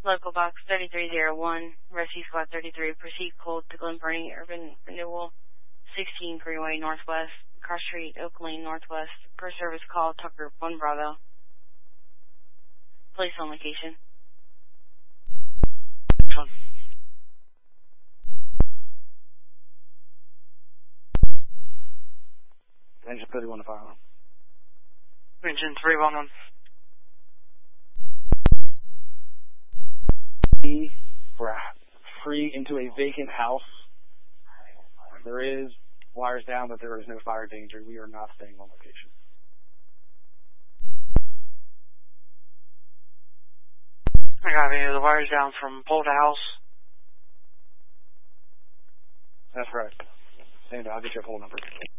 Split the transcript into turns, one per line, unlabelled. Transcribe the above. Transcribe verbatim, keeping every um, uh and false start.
Local Box thirty-three oh one, Rescue Squad thirty-three, proceed cold to Glen Burnie Urban Renewal, sixteen Greenway Northwest, Cross Street, Oak Lane Northwest, per service call, Tucker one Bravo. Place on location.
One. Engine thirty-one to fire alarm.
Engine three one one.
We're free into a vacant house. There is wires down, but there is no fire danger. We are not staying on location.
I got any of the wires down from pole to house.
That's right. Stand by, I'll get your pole number.